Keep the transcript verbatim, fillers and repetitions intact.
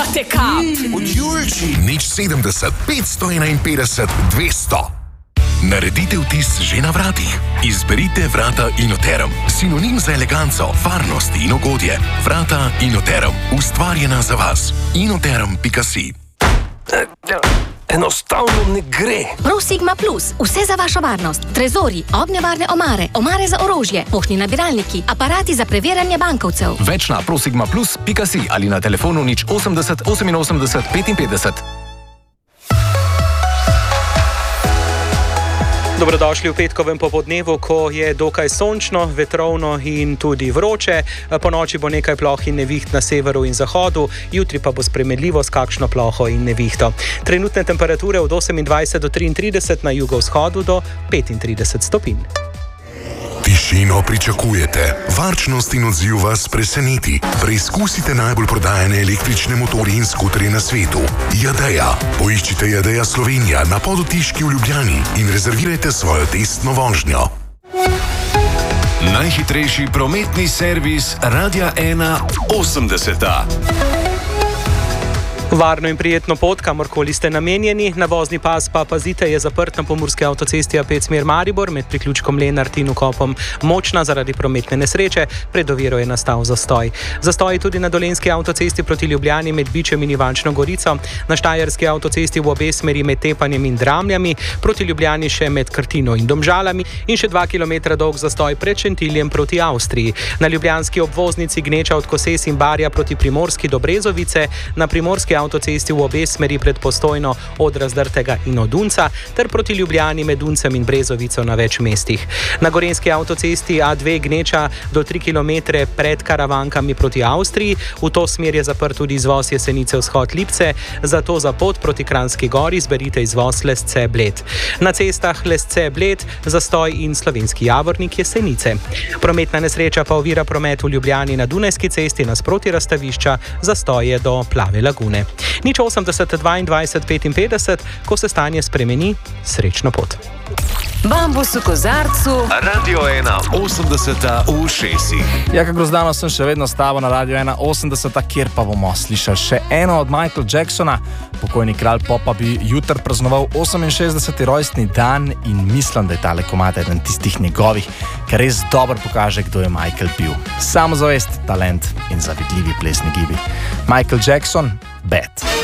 Latte Cup. Od Julči. Nič sedemdeset, petsto enainpetdeset, dvesto. Naredite vtis že na vratih. Izberite vrata Inoterum. Sinonim za eleganco, varnost in ugodje. Vrata Inoterum. Ustvarjena za vas. inoterum pika si. Enostavno ne gre. ProSigma Plus. Vse za vašo varnost. Trezori, ognjevarne omare, omare za orožje, poštni nabiralniki, aparati za preverjanje bankovcev. Več na prosigma plus pika si ali na telefonu nič osemdeset, oseminosemdeset, petinpetdeset. Dobrodošli v petkovem popodnevu, ko je dokaj sončno, vetrovno in tudi vroče. Po noči bo nekaj ploh in neviht na severu in zahodu, jutri pa bo spremenljivo s kakšno ploho in nevihto. Trenutne temperature od osemindvajset do triintrideset, na jugovzhodu do petintrideset stopinj. Tišino pričakujete, varčnost in odziv vas preseneti. Preizkusite najbolj prodajane električne motorje in skuterje na svetu. Jadeja. Poiščite Jadeja Slovenija na Podotiški v Ljubljani in rezervirajte svojo testno vožnjo. Najhitrejši prometni servis Radia ena osemdeseta. Varno in prijetno pot, kamorkoli ste namenjeni. Na vozni pas pa pazite, je zaprt na pomurski avtocesti A pet smer Maribor med priključkom Lenart in vkopom Močna zaradi prometne nesreče. Pred oviro je nastal zastoj. Zastoj tudi na dolenjski avtocesti proti Ljubljani med Bičem in Ivančno Gorico, na štajerski avtocesti v obe smeri med Tepanjem in Dramljami, proti Ljubljani še med Krtino in Domžalami in še dva kilometra dolg zastoj pred Šentiljem proti Avstriji. Na ljubljanski obvoznici Gneča od Koses in Barja proti Primorski do Brezovice, na primorski avtocesti v obe smeri pred Postojno od Razdrtega in od Unca ter proti Ljubljani med Uncem in Brezovico na več mestih. Na gorenjski avtocesti A dve Gneča do tri kilometre pred Karavankami proti Avstriji, v to smer je zaprt tudi izvoz Jesenice vzhod Lipce, zato za pot proti Kranjski Gori izberite izvoz Lesce Bled. Na cestah Lesce Bled zastoj in Slovenski Javornik Jesenice. Prometna nesreča pa ovira promet v Ljubljani na Dunajski cesti nasproti razstavišča, zastoje do Plave lagune. Nič osemdeset, dvaindvajset, petinpetdeset, ko se stanje spremeni, srečno pot. Bambus v kozarcu. Radio ena osemdeseta v ušesih. Jaka Grozdano sem še vedno s tabo na Radio ena osemdeseta, kjer pa bomo slišali še eno od Michael Jacksona. Pokojni kralj popa bi jutr praznoval oseminšestdeseti rojstni dan in mislim, da je tale komad eden tistih njegovih, ker res dobro pokaže, kdo je Michael bil. Samozavest, talent in zavidljivi plesni gibi. Michael Jackson, Bad.